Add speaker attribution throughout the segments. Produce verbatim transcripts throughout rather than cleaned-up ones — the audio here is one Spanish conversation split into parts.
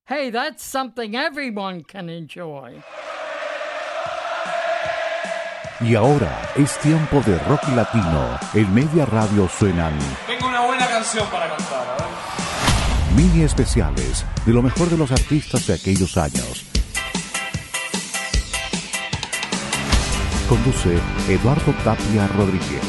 Speaker 1: Hey, that's something everyone can enjoy.
Speaker 2: Y ahora es tiempo de rock latino. En Media Radio suenan...
Speaker 3: Tengo una buena canción para cantar, a ver.
Speaker 2: Mini especiales de lo mejor de los artistas de aquellos años. Conduce Eduardo Tapia Rodríguez.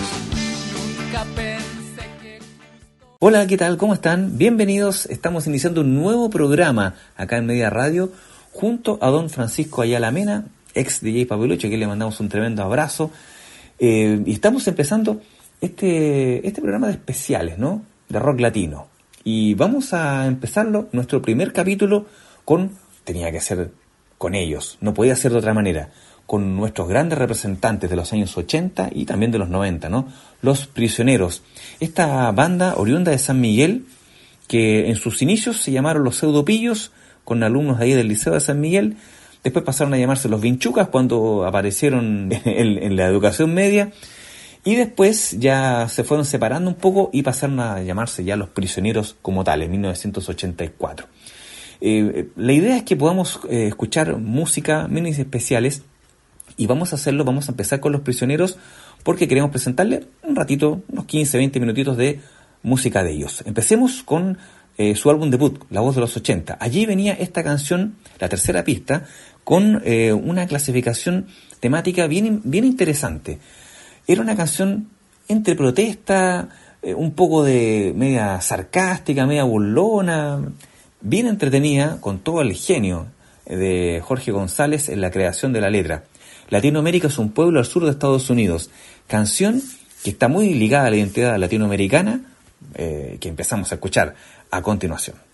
Speaker 4: Hola, ¿qué tal? ¿Cómo están? Bienvenidos. Estamos iniciando un nuevo programa acá en Media Radio junto a don Francisco Ayala Mena, ex D J Papelucho, que le mandamos un tremendo abrazo. Eh, y estamos empezando este, este programa de especiales, ¿no? De rock latino. Y vamos a empezarlo, nuestro primer capítulo, con, tenía que ser con ellos, no podía ser de otra manera, con nuestros grandes representantes de los años ochenta y también de los noventa, ¿no? Los Prisioneros. Esta banda oriunda de San Miguel, que en sus inicios se llamaron los Pseudopillos, con alumnos de ahí del Liceo de San Miguel. Después pasaron a llamarse los Vinchucas cuando aparecieron en, en la educación media. Y después ya se fueron separando un poco y pasaron a llamarse ya los Prisioneros como tal, en mil novecientos ochenta y cuatro. Eh, la idea es que podamos eh, escuchar música, minis especiales, y vamos a hacerlo, vamos a empezar con los Prisioneros, porque queremos presentarle un ratito, unos quince, veinte minutitos de música de ellos. Empecemos con eh, su álbum debut, La Voz de los ochenta. Allí venía esta canción, la tercera pista, con eh, una clasificación temática bien, bien interesante. Era una canción entre protesta, eh, un poco de media sarcástica, media burlona, bien entretenida, con todo el genio de Jorge González en la creación de la letra. Latinoamérica es un pueblo al sur de Estados Unidos. Canción que está muy ligada a la identidad latinoamericana, eh, que empezamos a escuchar a continuación.